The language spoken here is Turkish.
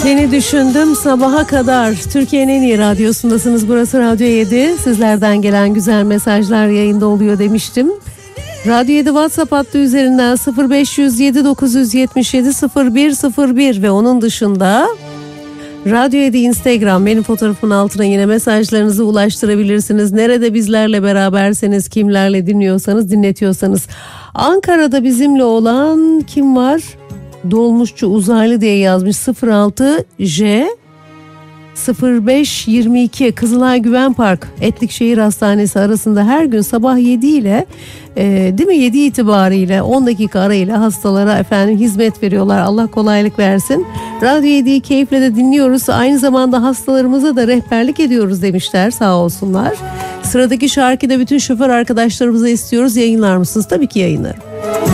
Seni düşündüm sabaha kadar. Türkiye'nin en iyi radyosundasınız. Burası Radyo 7. Sizlerden gelen güzel mesajlar yayında oluyor demiştim. Radyo 7 WhatsApp hattı üzerinden 0507 977 0101 ve onun dışında Radyo 7 Instagram, benim fotoğrafımın altına yine mesajlarınızı ulaştırabilirsiniz. Nerede bizlerle beraberseniz, kimlerle dinliyorsanız, dinletiyorsanız. Ankara'da bizimle olan kim var? Dolmuşçu uzaylı diye yazmış. 06J 0522 Kızılay Güven Park Etlikşehir Hastanesi arasında her gün sabah 7 ile değil mi 7 itibariyle 10 dakika arayla hastalara efendim hizmet veriyorlar. Allah kolaylık versin. Radyo 7'yi keyifle de dinliyoruz. Aynı zamanda hastalarımıza da rehberlik ediyoruz demişler, sağ olsunlar. Sıradaki şarkıyı da bütün şoför arkadaşlarımıza istiyoruz. Yayınlar mısınız? Tabii ki yayınlarım.